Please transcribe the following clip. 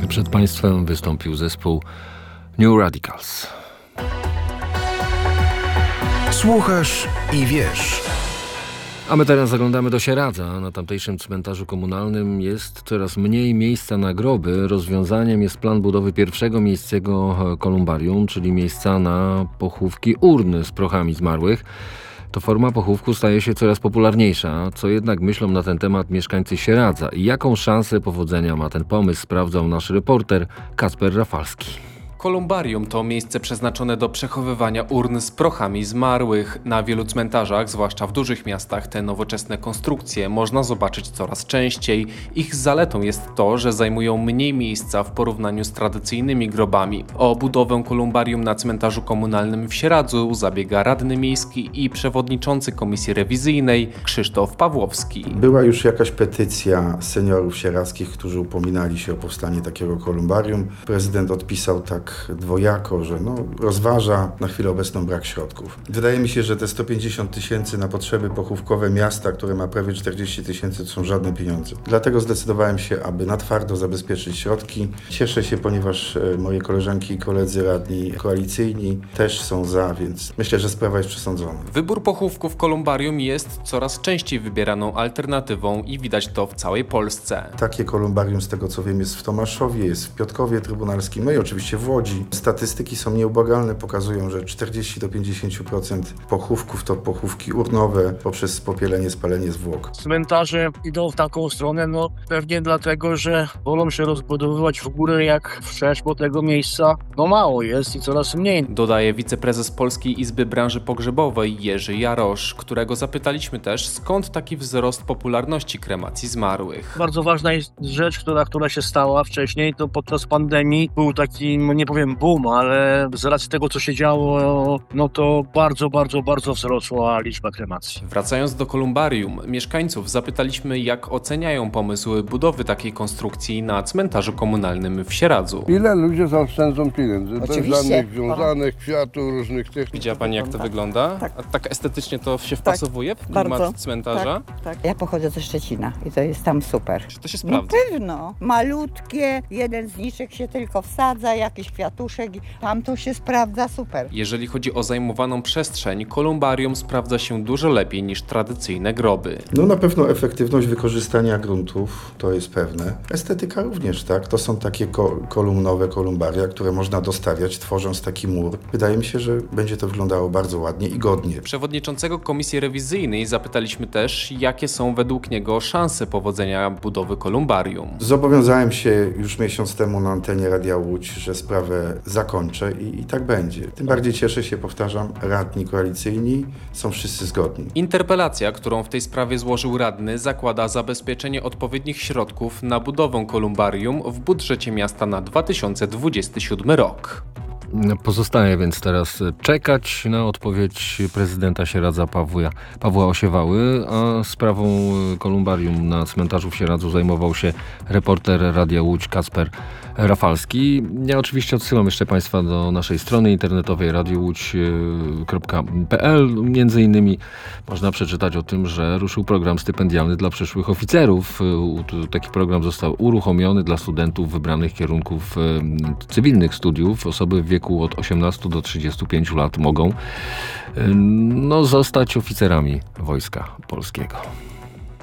Przed Państwem wystąpił zespół New Radicals. Słuchasz i wiesz. A my teraz zaglądamy do Sieradza. Na tamtejszym cmentarzu komunalnym jest coraz mniej miejsca na groby. Rozwiązaniem jest plan budowy pierwszego miejscowego kolumbarium, czyli miejsca na pochówki urny z prochami zmarłych. To forma pochówku staje się coraz popularniejsza. Co jednak myślą na ten temat mieszkańcy Sieradza i jaką szansę powodzenia ma ten pomysł, sprawdzał nasz reporter Kacper Rafalski. Kolumbarium to miejsce przeznaczone do przechowywania urn z prochami zmarłych. Na wielu cmentarzach, zwłaszcza w dużych miastach, te nowoczesne konstrukcje można zobaczyć coraz częściej. Ich zaletą jest to, że zajmują mniej miejsca w porównaniu z tradycyjnymi grobami. O budowę kolumbarium na cmentarzu komunalnym w Sieradzu zabiega radny miejski i przewodniczący komisji rewizyjnej Krzysztof Pawłowski. Była już jakaś petycja seniorów sieradzkich, którzy upominali się o powstanie takiego kolumbarium. Prezydent odpisał tak dwojako, że rozważa na chwilę obecną brak środków. Wydaje mi się, że te 150 000 na potrzeby pochówkowe miasta, które ma prawie 40 000, to są żadne pieniądze. Dlatego zdecydowałem się, aby na twardo zabezpieczyć środki. Cieszę się, ponieważ moje koleżanki i koledzy radni koalicyjni też są za, więc myślę, że sprawa jest przesądzona. Wybór pochówku w kolumbarium jest coraz częściej wybieraną alternatywą i widać to w całej Polsce. Takie kolumbarium, z tego co wiem, jest w Tomaszowie, jest w Piotrkowie Trybunalskim, no i oczywiście w Łodzi. Statystyki są nieubłagalne, pokazują, że 40-50% pochówków to pochówki urnowe poprzez popielenie, spalenie zwłok. Cmentarze idą w taką stronę, pewnie dlatego, że wolą się rozbudowywać w górę jak wszerz, bo tego miejsca mało jest i coraz mniej. Dodaje wiceprezes Polskiej Izby Branży Pogrzebowej Jerzy Jarosz, którego zapytaliśmy też, skąd taki wzrost popularności kremacji zmarłych. Bardzo ważna jest rzecz, która się stała wcześniej, to podczas pandemii był taki, nie powiem boom, ale z racji tego, co się działo, to bardzo wzrosła liczba kremacji. Wracając do kolumbarium, mieszkańców zapytaliśmy, jak oceniają pomysł budowy takiej konstrukcji na cmentarzu komunalnym w Sieradzu. Ile ludzie zaoszczędzą pieniędzy? Oczywiście. Bez żadnych wiązanych, kwiatów, różnych tych. Widziała Pani, jak to wygląda? Tak. A tak estetycznie to się wpasowuje w klimat bardzo. cmentarza? Tak. Ja pochodzę ze Szczecina i to jest tam super. Czy to się sprawdza? Pewno. Malutkie, jeden zniczek się tylko wsadza, jakiś kwiatuszek i tam to się sprawdza super. Jeżeli chodzi o zajmowaną przestrzeń, kolumbarium sprawdza się dużo lepiej niż tradycyjne groby. Na pewno efektywność wykorzystania gruntów, to jest pewne. Estetyka również, tak? To są takie kolumnowe kolumbaria, które można dostawiać, tworząc taki mur. Wydaje mi się, że będzie to wyglądało bardzo ładnie i godnie. Przewodniczącego komisji rewizyjnej zapytaliśmy też, jakie są według niego szanse powodzenia budowy kolumbarium. Zobowiązałem się już miesiąc temu na antenie Radia Łódź, że sprawę zakończę i tak będzie. Tym bardziej cieszę się, powtarzam, radni koalicyjni są wszyscy zgodni. Interpelacja, którą w tej sprawie złożył radny, zakłada zabezpieczenie odpowiednich środków na budowę kolumbarium w budżecie miasta na 2027 rok. Pozostaje więc teraz czekać na odpowiedź prezydenta Sieradza Pawła Osiewały, a sprawą kolumbarium na cmentarzu w Sieradzu zajmował się reporter Radia Łódź Kacper Rafalski. Ja oczywiście odsyłam jeszcze Państwa do naszej strony internetowej radiołódź.pl. Między innymi można przeczytać o tym, że ruszył program stypendialny dla przyszłych oficerów. Taki program został uruchomiony dla studentów wybranych kierunków cywilnych studiów. Osoby w wieku od 18 do 35 lat mogą zostać oficerami Wojska Polskiego.